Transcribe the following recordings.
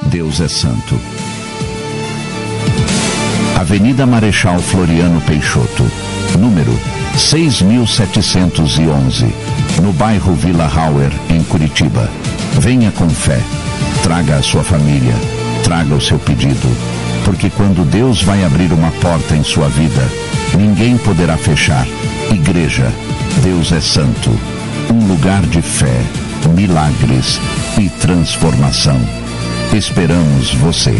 Deus é santo. Avenida Marechal Floriano Peixoto, número 6711, no bairro Vila Hauer, em Curitiba. Venha com fé, traga a sua família, traga o seu pedido, porque quando Deus vai abrir uma porta em sua vida, ninguém poderá fechar. Igreja, Deus é santo, um lugar de fé, milagres e transformação. Esperamos você.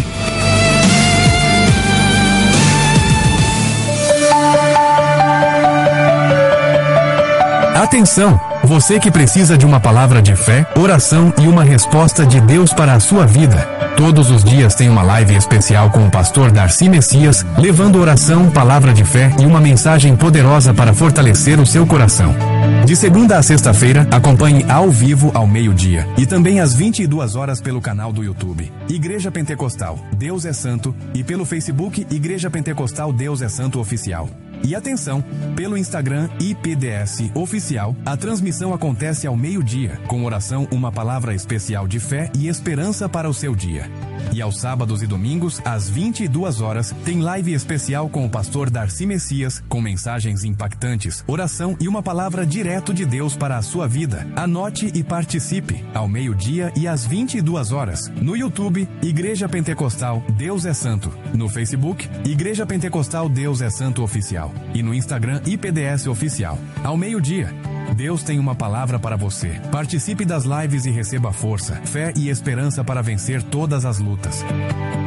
Atenção! Você que precisa de uma palavra de fé, oração e uma resposta de Deus para a sua vida. Todos os dias tem uma live especial com o pastor Darcy Messias, levando oração, palavra de fé e uma mensagem poderosa para fortalecer o seu coração. De segunda a sexta-feira, acompanhe ao vivo ao meio-dia e também às 22 horas pelo canal do YouTube Igreja Pentecostal Deus é Santo e pelo Facebook Igreja Pentecostal Deus é Santo Oficial. E atenção, pelo Instagram IPDS Oficial, a transmissão acontece ao meio-dia, com oração, uma palavra especial de fé e esperança para o seu dia. E aos sábados e domingos, às 22 horas, tem live especial com o pastor Darcy Messias, com mensagens impactantes, oração e uma palavra direto de Deus para a sua vida. Anote e participe, ao meio-dia e às 22 horas, no YouTube, Igreja Pentecostal Deus é Santo, no Facebook, Igreja Pentecostal Deus é Santo Oficial, e no Instagram, IPDS Oficial, ao meio-dia. Deus tem uma palavra para você. Participe das lives e receba força, fé e esperança para vencer todas as lutas.